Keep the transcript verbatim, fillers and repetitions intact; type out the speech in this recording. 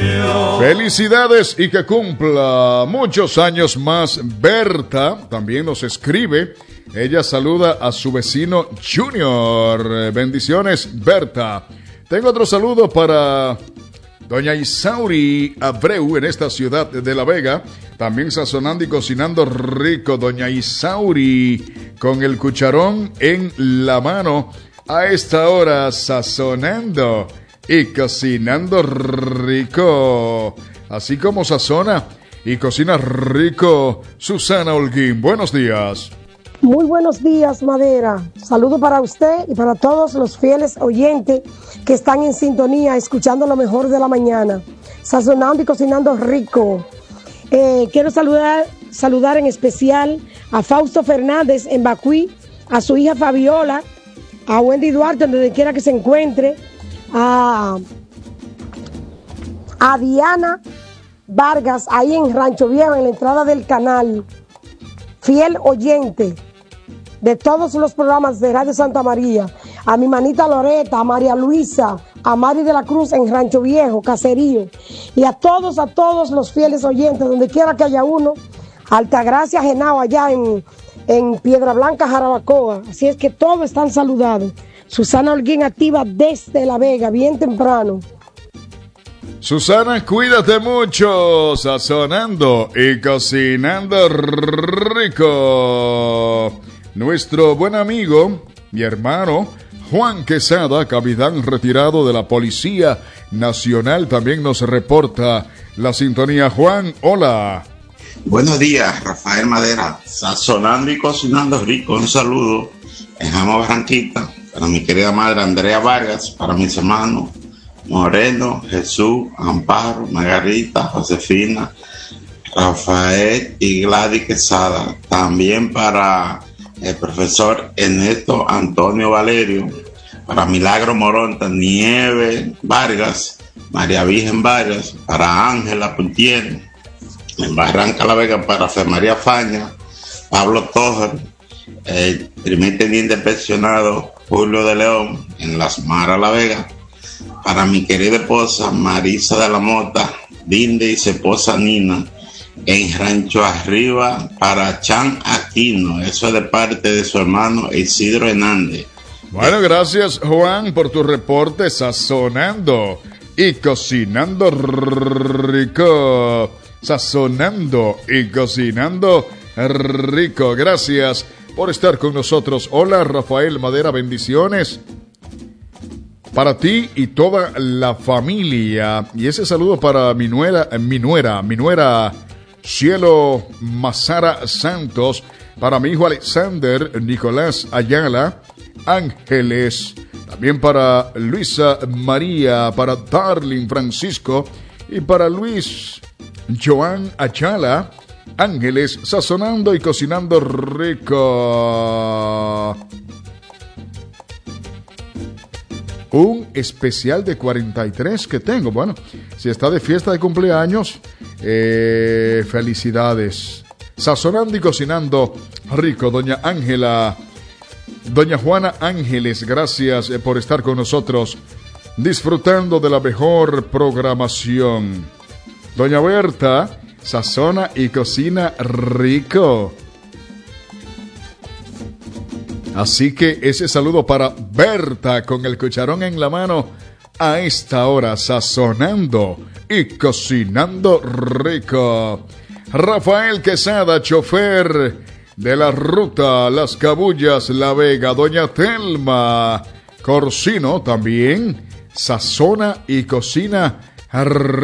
Felicidades y que cumpla muchos años más. Berta también nos escribe. Ella saluda a su vecino Junior. Bendiciones, Berta. Tengo otro saludo para doña Isauri Abreu en esta ciudad de La Vega. También sazonando y cocinando rico. Doña Isauri con el cucharón en la mano. A esta hora sazonando y cocinando rico. Así como sazona y cocina rico Susana Holguín. Buenos días. Muy buenos días, Madera. Saludo para usted y para todos los fieles oyentes que están en sintonía, escuchando lo mejor de la mañana, sazonando y cocinando rico. Eh, quiero saludar, saludar en especial a Fausto Fernández en Bacuí, a su hija Fabiola, a Wendy Duarte, donde quiera que se encuentre, a, a Diana Vargas, ahí en Rancho Viejo, en la entrada del canal, fiel oyente de todos los programas de Radio Santa María, a mi manita Loreta, a María Luisa, a Mari de la Cruz en Rancho Viejo, Caserío, y a todos, a todos los fieles oyentes, donde quiera que haya uno, Altagracia, Genao, allá en, en Piedra Blanca, Jarabacoa. Así es que todos están saludados. Susana Holguín activa desde La Vega, bien temprano. Susana, cuídate mucho, sazonando y cocinando rico. Nuestro buen amigo, mi hermano, Juan Quesada, capitán retirado de la Policía Nacional, también nos reporta la sintonía. Juan, hola. Buenos días, Rafael Madera, sazonando y cocinando rico. Un saludo en Jama Barranquita, para mi querida madre Andrea Vargas, para mis hermanos Moreno, Jesús, Amparo, Margarita, Josefina, Rafael y Gladys Quesada. También para el profesor Ernesto Antonio Valerio, para Milagro Moronta, Nieve Vargas, María Virgen Vargas, para Ángela Puntier, en Barranca La Vega, para Fe María Faña, Pablo Tojer, el primer teniente pensionado Julio de León, en Las Maras La Vega, para mi querida esposa Marisa de la Mota, Dinde y su esposa Nina, en Rancho Arriba, para Chan Aquino. Eso es de parte de su hermano Isidro Hernández. Bueno, gracias, Juan, por tu reporte, sazonando y cocinando rico. Sazonando y cocinando rico. Gracias por estar con nosotros. Hola, Rafael Madera, bendiciones para ti y toda la familia. Y ese saludo para mi nuera, mi nuera, mi nuera Cielo Mazara Santos, para mi hijo Alexander Nicolás Ayala Ángeles, también para Luisa María, para Darling Francisco y para Luis Joan Ayala Ángeles, sazonando y cocinando rico. Un especial de cuarenta y tres que tengo. Bueno, si está de fiesta de cumpleaños, eh, felicidades. Sazonando y cocinando rico, doña Ángela, doña Juana Ángeles, gracias eh, por estar con nosotros, disfrutando de la mejor programación. Doña Berta, sazona y cocina rico. Así que ese saludo para Berta con el cucharón en la mano a esta hora, sazonando y cocinando rico. Rafael Quesada, chofer de la ruta Las Cabullas La Vega. Doña Telma Corsino también sazona y cocina rico.